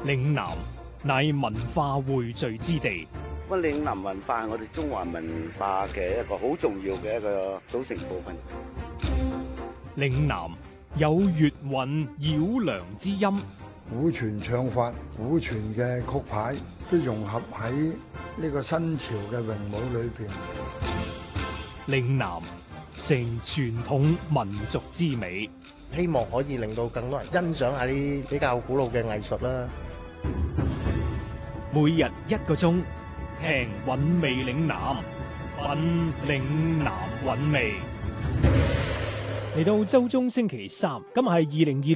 嶺南乃文化匯聚之地， 咁嶺南文化係我哋中華文化嘅一個好重要嘅一個組成部分。 嶺南有粵韻繞梁之音， 古傳唱法、古傳嘅曲牌都融合喺呢個新潮嘅詠舞裏邊。 嶺南成傳統民族之美， 希望可以令到更多人欣賞下啲比較古老嘅藝術啦。 每日1個鐘，聽韻味嶺南，品嶺南韻味。嚟到周中星期三，今日係2020